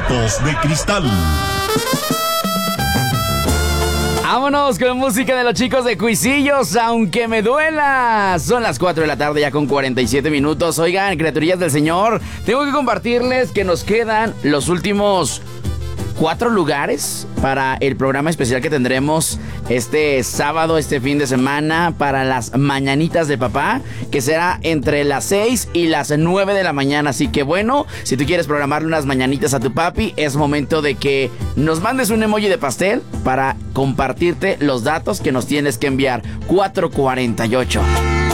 Ojitos de Cristal. Vámonos con música de los chicos de Cuisillos, aunque me duela. Son las 4 de la tarde ya con 47 minutos. Oigan, criaturillas del Señor, tengo que compartirles que nos quedan los últimos 4 lugares para el programa especial que tendremos este sábado, este fin de semana, para las mañanitas de papá, que será entre las 6 y las 9 de la mañana. Así que bueno, si tú quieres programarle unas mañanitas a tu papi, es momento de que nos mandes un emoji de pastel para compartirte los datos que nos tienes que enviar. 448.